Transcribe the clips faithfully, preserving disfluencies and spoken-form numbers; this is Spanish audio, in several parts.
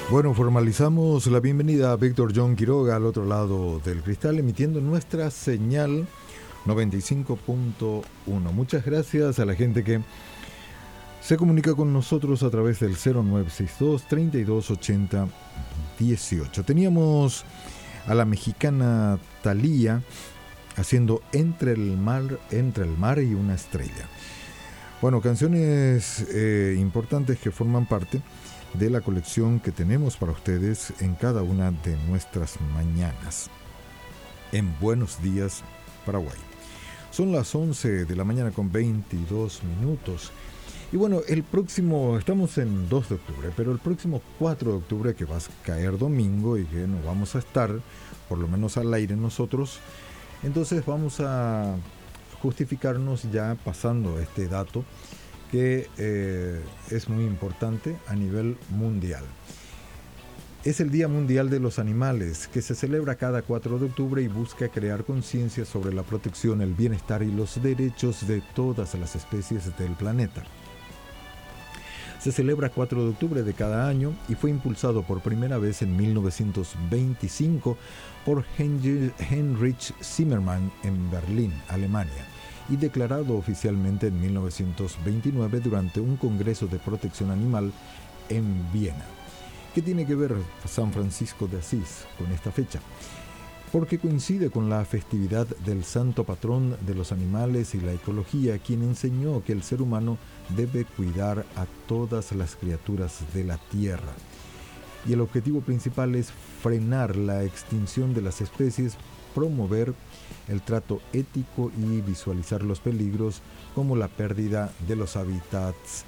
Bueno, formalizamos la bienvenida a Víctor John Quiroga al otro lado del cristal, emitiendo nuestra señal noventa y cinco punto uno. Muchas gracias a la gente que se comunica con nosotros a través del cero nueve seis dos, treinta y dos ochenta dieciocho. Teníamos a la mexicana Thalía haciendo Entre el mar, entre el mar y una estrella. Bueno, canciones eh, importantes que forman parte de la colección que tenemos para ustedes en cada una de nuestras mañanas en Buenos Días, Paraguay. Son las once de la mañana con veintidós minutos. Y bueno, el próximo, estamos en dos de octubre, pero el próximo cuatro de octubre, que va a caer domingo y que no vamos a estar, por lo menos al aire nosotros, entonces vamos a justificarnos ya pasando este dato que eh, es muy importante a nivel mundial. Es el Día Mundial de los Animales, que se celebra cada cuatro de octubre y busca crear conciencia sobre la protección, el bienestar y los derechos de todas las especies del planeta. Se celebra cuatro de octubre de cada año y fue impulsado por primera vez en mil novecientos veinticinco por Heinrich Zimmermann en Berlín, Alemania, y declarado oficialmente en mil novecientos veintinueve durante un congreso de protección animal en Viena. ¿Qué tiene que ver San Francisco de Asís con esta fecha? Porque coincide con la festividad del santo patrón de los animales y la ecología, quien enseñó que el ser humano debe cuidar a todas las criaturas de la tierra. Y el objetivo principal es frenar la extinción de las especies, promover el trato ético y visualizar los peligros como la pérdida de los hábitats,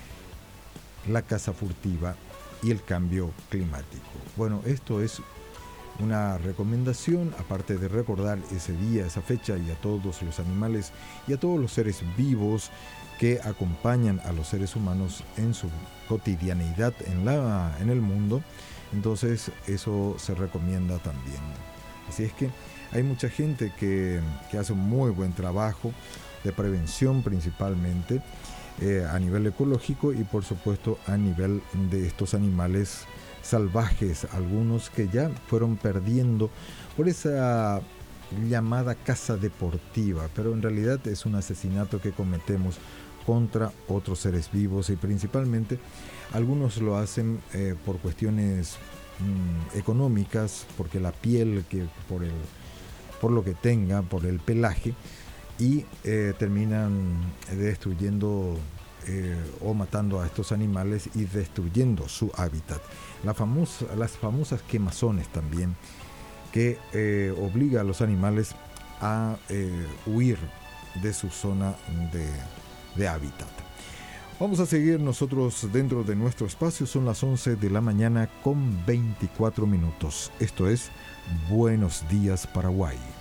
la caza furtiva y el cambio climático. Bueno, esto es una recomendación, aparte de recordar ese día, esa fecha, y a todos los animales y a todos los seres vivos que acompañan a los seres humanos en su cotidianeidad en, la, en el mundo. Entonces eso se recomienda también. Así es que hay mucha gente que, que hace un muy buen trabajo de prevención principalmente eh, a nivel ecológico y por supuesto a nivel de estos animales salvajes, algunos que ya fueron perdiendo por esa llamada caza deportiva, pero en realidad es un asesinato que cometemos contra otros seres vivos y principalmente algunos lo hacen eh, por cuestiones mmm, económicas, porque la piel, que por el por lo que tenga, por el pelaje, y eh, terminan destruyendo eh, o matando a estos animales y destruyendo su hábitat. La famosa, las famosas quemazones también, que eh, obliga a los animales a eh, huir de su zona de, de hábitat. Vamos a seguir nosotros dentro de nuestro espacio. Son las once de la mañana con veinticuatro minutos. Esto es Buenos Días, Paraguay.